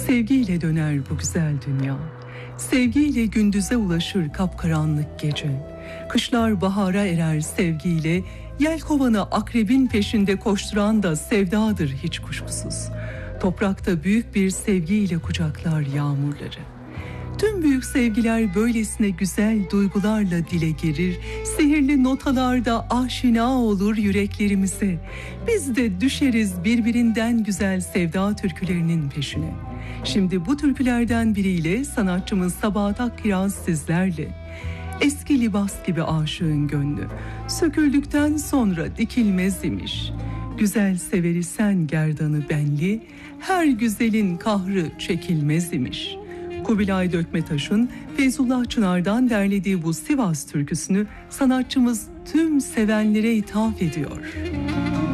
Sevgiyle döner bu güzel dünya. Sevgiyle gündüze ulaşır kapkaranlık gece. Kışlar bahara erer sevgiyle. Yelkovanı akrebin peşinde koşturan da sevdadır hiç kuşkusuz. Toprakta büyük bir sevgiyle kucaklar yağmurları. Tüm büyük sevgiler böylesine güzel duygularla dile gelir, sihirli notalarda aşina olur yüreklerimize. Biz de düşeriz birbirinden güzel sevda türkülerinin peşine. Şimdi bu türkülerden biriyle sanatçımız Sabahat Akkiraz sizlerle. Eski libas gibi aşığın gönlü, söküldükten sonra dikilmez imiş. Güzel severi sen gerdanı benli, her güzelin kahrı çekilmez imiş. Kubilay Dökmetaş'ın Feyzullah Çınar'dan derlediği bu Sivas türküsünü sanatçımız tüm sevenlere ithaf ediyor.